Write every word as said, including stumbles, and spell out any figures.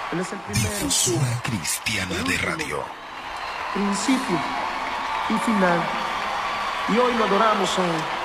Él es el primero, Difusora Cristiana el de último, Radio. principio y final. Y hoy lo adoramos a Él.